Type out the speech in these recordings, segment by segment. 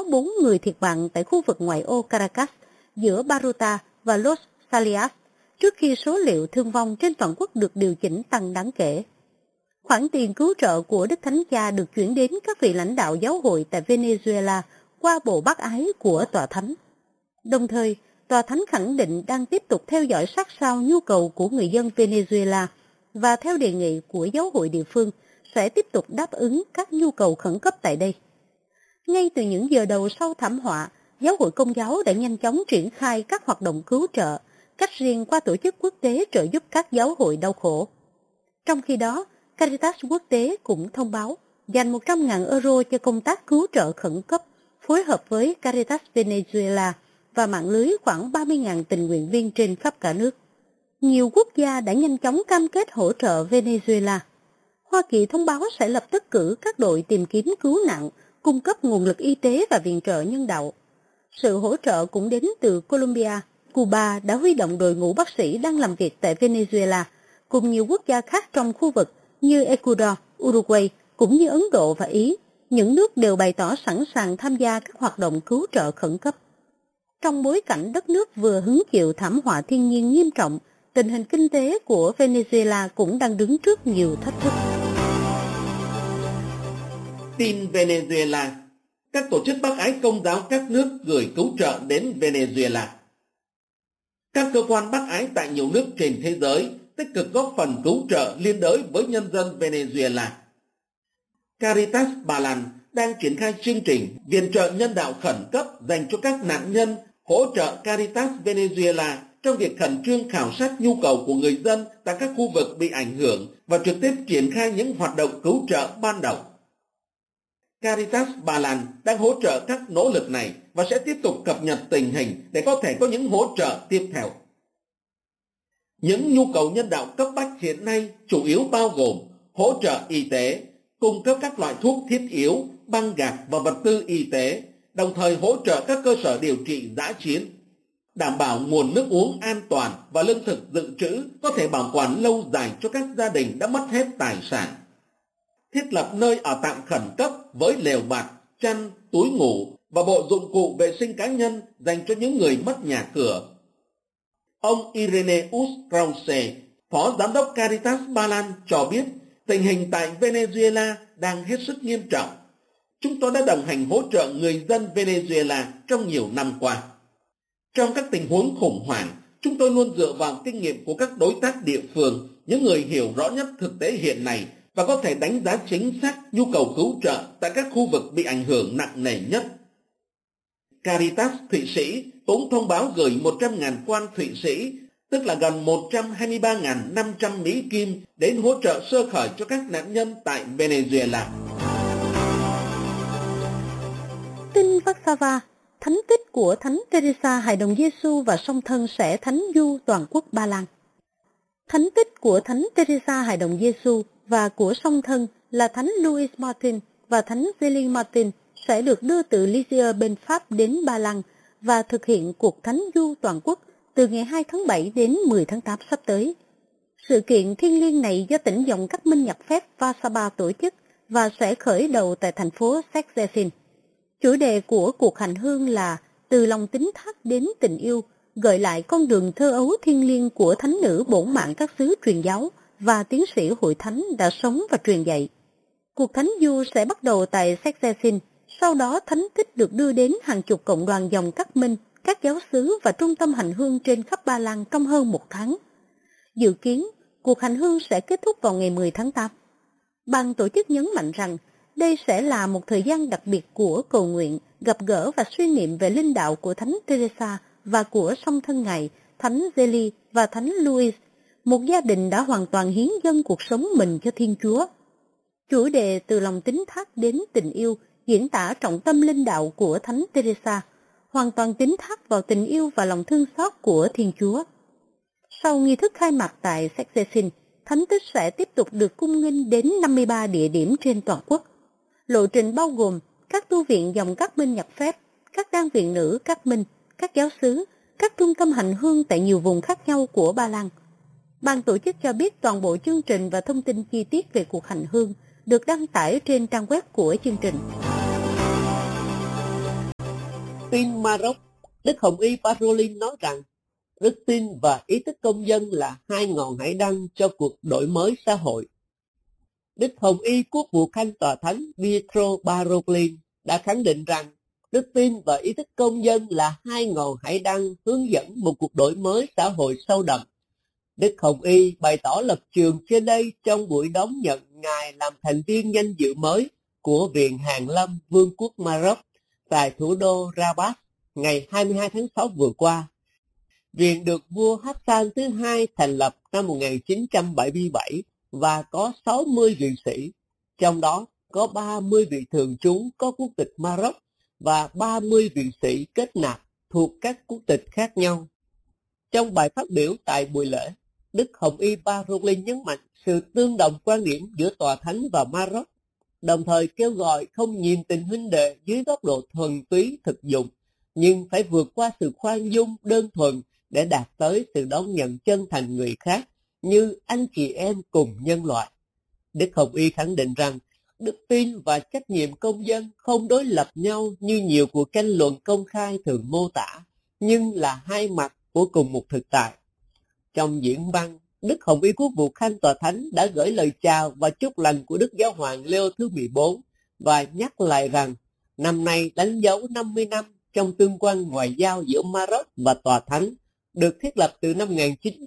có 4 người thiệt mạng tại khu vực ngoại ô Caracas giữa Baruta và Los Salias, trước khi số liệu thương vong trên toàn quốc được điều chỉnh tăng đáng kể. Khoản tiền cứu trợ của Đức Thánh Cha được chuyển đến các vị lãnh đạo giáo hội tại Venezuela qua bộ bác ái của Tòa Thánh. Đồng thời, Tòa Thánh khẳng định đang tiếp tục theo dõi sát sao nhu cầu của người dân Venezuela và theo đề nghị của giáo hội địa phương sẽ tiếp tục đáp ứng các nhu cầu khẩn cấp tại đây. Ngay từ những giờ đầu sau thảm họa, giáo hội Công giáo đã nhanh chóng triển khai các hoạt động cứu trợ, cách riêng qua tổ chức quốc tế trợ giúp các giáo hội đau khổ. Trong khi đó, Caritas quốc tế cũng thông báo dành 100.000 euro cho công tác cứu trợ khẩn cấp, phối hợp với Caritas Venezuela và mạng lưới khoảng 30.000 tình nguyện viên trên khắp cả nước. Nhiều quốc gia đã nhanh chóng cam kết hỗ trợ Venezuela. Hoa Kỳ thông báo sẽ lập tức cử các đội tìm kiếm cứu nạn, cung cấp nguồn lực y tế và viện trợ nhân đạo. Sự hỗ trợ cũng đến từ Colombia. Cuba đã huy động đội ngũ bác sĩ đang làm việc tại Venezuela, cùng nhiều quốc gia khác trong khu vực như Ecuador, Uruguay, cũng như Ấn Độ và Ý. Những nước đều bày tỏ sẵn sàng tham gia các hoạt động cứu trợ khẩn cấp. Trong bối cảnh đất nước vừa hứng chịu thảm họa thiên nhiên nghiêm trọng, tình hình kinh tế của Venezuela cũng đang đứng trước nhiều thách thức. Tin Venezuela. Các tổ chức bác ái công giáo các nước gửi cứu trợ đến Venezuela. Các cơ quan bác ái tại nhiều nước trên thế giới tích cực góp phần cứu trợ liên đới với nhân dân Venezuela. Caritas Ba Lan đang triển khai chương trình viện trợ nhân đạo khẩn cấp dành cho các nạn nhân, hỗ trợ Caritas Venezuela trong việc khẩn trương khảo sát nhu cầu của người dân tại các khu vực bị ảnh hưởng và trực tiếp triển khai những hoạt động cứu trợ ban đầu. Caritas Ba Lan đang hỗ trợ các nỗ lực này và sẽ tiếp tục cập nhật tình hình để có thể có những hỗ trợ tiếp theo. Những nhu cầu nhân đạo cấp bách hiện nay chủ yếu bao gồm hỗ trợ y tế, cung cấp các loại thuốc thiết yếu, băng gạc và vật tư y tế, đồng thời hỗ trợ các cơ sở điều trị dã chiến, đảm bảo nguồn nước uống an toàn và lương thực dự trữ có thể bảo quản lâu dài cho các gia đình đã mất hết tài sản. Thiết lập nơi ở tạm khẩn cấp với lều bạt, chăn, túi ngủ và bộ dụng cụ vệ sinh cá nhân dành cho những người mất nhà cửa. Ông Ireneus Krause, Phó Giám đốc Caritas Ba Lan cho biết tình hình tại Venezuela đang hết sức nghiêm trọng. Chúng tôi đã đồng hành hỗ trợ người dân Venezuela trong nhiều năm qua. Trong các tình huống khủng hoảng, chúng tôi luôn dựa vào kinh nghiệm của các đối tác địa phương, những người hiểu rõ nhất thực tế hiện nay và có thể đánh giá chính xác nhu cầu cứu trợ tại các khu vực bị ảnh hưởng nặng nề nhất. Caritas Thụy Sĩ cũng thông báo gửi 100.000 quan Thụy Sĩ, tức là gần 123.500 Mỹ Kim, đến hỗ trợ sơ khởi cho các nạn nhân tại Venezuela. Tin Warsaw, thánh tích của Thánh Teresa Hài Đồng Giêsu và song thân sẽ thánh du toàn quốc Ba Lan. Thánh tích của Thánh Teresa Hài Đồng Giêsu và của song thân là Thánh Louis Martin và Thánh Zélie Martin sẽ được đưa từ Lisieux bên Pháp đến Ba Lan và thực hiện cuộc thánh du toàn quốc từ ngày 2 tháng 7 đến 10 tháng 8 sắp tới. Sự kiện thiêng liêng này do tỉnh dòng các minh nhập phép Warsaw tổ chức và sẽ khởi đầu tại thành phố Szczecin. Chủ đề của cuộc hành hương là từ lòng tín thác đến tình yêu, gợi lại con đường thơ ấu thiêng liêng của thánh nữ bổn mạng các xứ truyền giáo và tiến sĩ hội thánh đã sống và truyền dạy. Cuộc thánh du sẽ bắt đầu tại Szczecin, sau đó thánh tích được đưa đến hàng chục cộng đoàn dòng các minh, các giáo xứ và trung tâm hành hương trên khắp Ba Lan trong hơn một tháng. Dự kiến, cuộc hành hương sẽ kết thúc vào ngày 10 tháng 8. Ban tổ chức nhấn mạnh rằng đây sẽ là một thời gian đặc biệt của cầu nguyện, gặp gỡ và suy niệm về linh đạo của Thánh Teresa và của song thân Ngài, Thánh Zélie và Thánh Louis, một gia đình đã hoàn toàn hiến dâng cuộc sống mình cho Thiên Chúa. Chủ đề từ lòng tín thác đến tình yêu diễn tả trọng tâm linh đạo của Thánh Teresa, hoàn toàn tín thác vào tình yêu và lòng thương xót của Thiên Chúa. Sau nghi thức khai mạc tại Szczecin, thánh tích sẽ tiếp tục được cung nghinh đến 53 địa điểm trên toàn quốc. Lộ trình bao gồm các tu viện dòng các minh nhập phép, các đan viện nữ các minh, các giáo xứ, các trung tâm hành hương tại nhiều vùng khác nhau của Ba Lan. Ban tổ chức cho biết toàn bộ chương trình và thông tin chi tiết về cuộc hành hương được đăng tải trên trang web của chương trình. tin Maroc, Đức Hồng Y Parolin nói rằng đức tin và ý thức công dân là hai ngọn hải đăng cho cuộc đổi mới xã hội. Đức Hồng Y Quốc vụ Khanh Tòa Thánh Pietro Parolin đã khẳng định rằng đức tin và ý thức công dân là hai ngọn hải đăng hướng dẫn một cuộc đổi mới xã hội sâu đậm. Đức Hồng Y bày tỏ lập trường trên đây trong buổi đón nhận Ngài làm thành viên danh dự mới của Viện Hàn Lâm Vương quốc Maroc tại thủ đô Rabat ngày 22 tháng 6 vừa qua. Viện được vua Hassan thứ hai thành lập năm 1977 và có 60 viện sĩ, trong đó có 30 vị thường trú có quốc tịch Maroc và 30 viện sĩ kết nạp thuộc các quốc tịch khác nhau. Trong bài phát biểu tại buổi lễ, Đức Hồng Y Parolin nhấn mạnh sự tương đồng quan điểm giữa Tòa Thánh và Maroc, đồng thời kêu gọi không nhìn tình huynh đệ dưới góc độ thuần túy thực dụng, nhưng phải vượt qua sự khoan dung đơn thuần để đạt tới sự đón nhận chân thành người khác như anh chị em cùng nhân loại. Đức Hồng Y khẳng định rằng đức tin và trách nhiệm công dân không đối lập nhau như nhiều cuộc tranh luận công khai thường mô tả, nhưng là hai mặt của cùng một thực tại. Trong diễn văn, Đức Hồng Y Quốc vụ Khanh Tòa Thánh đã gửi lời chào và chúc lành của Đức Giáo hoàng Leo thứ 14 và nhắc lại rằng năm nay đánh dấu 50 năm trong tương quan ngoại giao giữa Maroc và Tòa Thánh, được thiết lập từ năm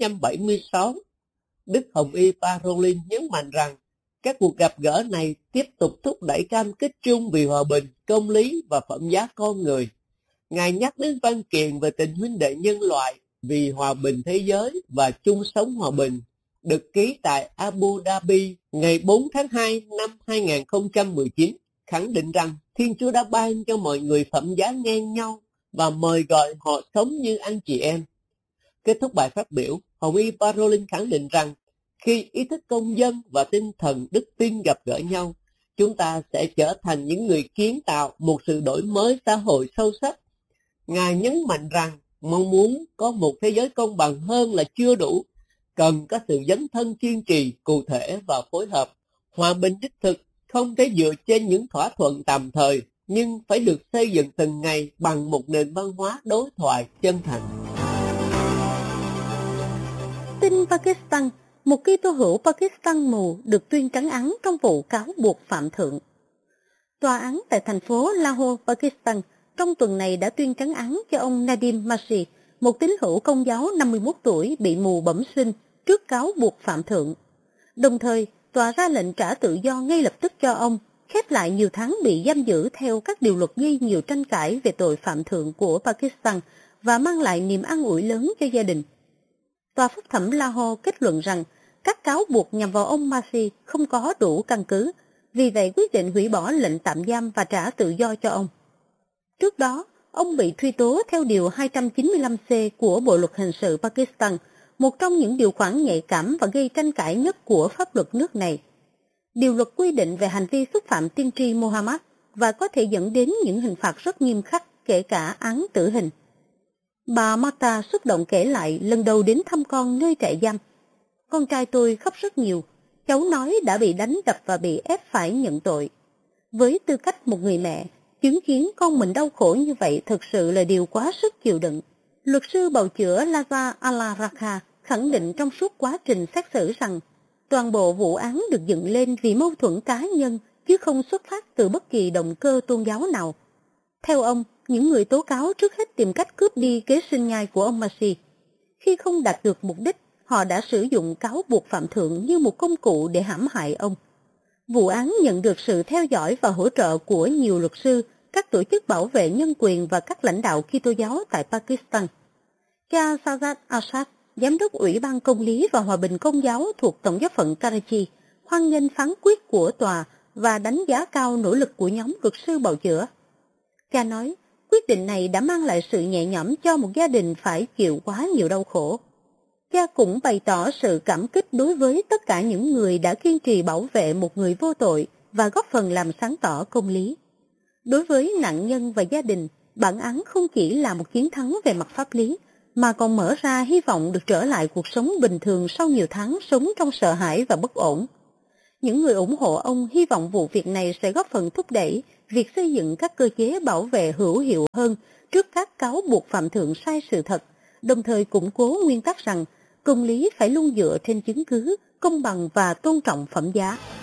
1976. Đức Hồng Y Parolin nhấn mạnh rằng các cuộc gặp gỡ này tiếp tục thúc đẩy cam kết chung vì hòa bình, công lý và phẩm giá con người. Ngài nhắc đến văn kiện về tình huynh đệ nhân loại vì hòa bình thế giới và chung sống hòa bình, được ký tại Abu Dhabi ngày 4 tháng 2 năm 2019, khẳng định rằng Thiên Chúa đã ban cho mọi người phẩm giá ngang nhau và mời gọi họ sống như anh chị em. Kết thúc bài phát biểu, Hồng Y Parolin khẳng định rằng khi ý thức công dân và tinh thần đức tin gặp gỡ nhau, chúng ta sẽ trở thành những người kiến tạo một sự đổi mới xã hội sâu sắc. Ngài nhấn mạnh rằng mong muốn có một thế giới công bằng hơn là chưa đủ, cần có sự dấn thân kiên trì, cụ thể và phối hợp. Hòa bình đích thực không thể dựa trên những thỏa thuận tạm thời, nhưng phải được xây dựng từng ngày bằng một nền văn hóa đối thoại chân thành. Tin Pakistan, một Kitô hữu Pakistan mù được tuyên trấn án trong vụ cáo buộc phạm thượng. Tòa án tại thành phố Lahore, Pakistan trong tuần này đã tuyên trấn án cho ông Nadim Masih, một tín hữu Công giáo 51 tuổi bị mù bẩm sinh trước cáo buộc phạm thượng. Đồng thời, tòa ra lệnh trả tự do ngay lập tức cho ông, khép lại nhiều tháng bị giam giữ theo các điều luật gây nhiều tranh cãi về tội phạm thượng của Pakistan và mang lại niềm an ủi lớn cho gia đình. Tòa phúc thẩm Lahore kết luận rằng các cáo buộc nhằm vào ông Masih không có đủ căn cứ, vì vậy quyết định hủy bỏ lệnh tạm giam và trả tự do cho ông. Trước đó, ông bị truy tố theo Điều 295C của Bộ Luật Hình sự Pakistan, một trong những điều khoản nhạy cảm và gây tranh cãi nhất của pháp luật nước này. Điều luật quy định về hành vi xúc phạm tiên tri Muhammad và có thể dẫn đến những hình phạt rất nghiêm khắc, kể cả án tử hình. Bà Mata xúc động kể lại lần đầu đến thăm con nơi trại giam. Con trai tôi khóc rất nhiều, cháu nói đã bị đánh đập và bị ép phải nhận tội. Với tư cách một người mẹ, chứng kiến con mình đau khổ như vậy thực sự là điều quá sức chịu đựng. Luật sư bào chữa Laza Al-Rakha khẳng định trong suốt quá trình xét xử rằng toàn bộ vụ án được dựng lên vì mâu thuẫn cá nhân chứ không xuất phát từ bất kỳ động cơ tôn giáo nào. Theo ông, những người tố cáo trước hết tìm cách cướp đi kế sinh nhai của ông Masih. Khi không đạt được mục đích, họ đã sử dụng cáo buộc phạm thượng như một công cụ để hãm hại ông. Vụ án nhận được sự theo dõi và hỗ trợ của nhiều luật sư, các tổ chức bảo vệ nhân quyền và các lãnh đạo Kitô giáo tại Pakistan. Cha Sajjad Asad, Giám đốc Ủy ban Công lý và Hòa bình Công giáo thuộc Tổng giáo phận Karachi, hoan nghênh phán quyết của tòa và đánh giá cao nỗ lực của nhóm luật sư bào chữa. Cha nói, quyết định này đã mang lại sự nhẹ nhõm cho một gia đình phải chịu quá nhiều đau khổ. Cha cũng bày tỏ sự cảm kích đối với tất cả những người đã kiên trì bảo vệ một người vô tội và góp phần làm sáng tỏ công lý. Đối với nạn nhân và gia đình, bản án không chỉ là một chiến thắng về mặt pháp lý, mà còn mở ra hy vọng được trở lại cuộc sống bình thường sau nhiều tháng sống trong sợ hãi và bất ổn. Những người ủng hộ ông hy vọng vụ việc này sẽ góp phần thúc đẩy việc xây dựng các cơ chế bảo vệ hữu hiệu hơn trước các cáo buộc phạm thượng sai sự thật, đồng thời củng cố nguyên tắc rằng công lý phải luôn dựa trên chứng cứ, công bằng và tôn trọng phẩm giá.